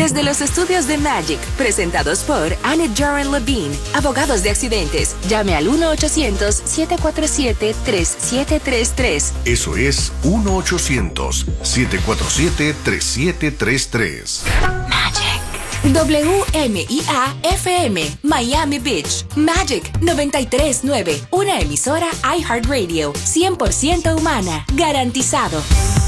Desde los estudios de Magic, presentados por Annette Joran Levine, abogados de accidentes. Llame al 1-800-747-3733. Eso es 1-800-747-3733. Magic. WMIA-FM, Miami Beach. Magic 93.9, una emisora iHeartRadio, 100% humana, garantizado.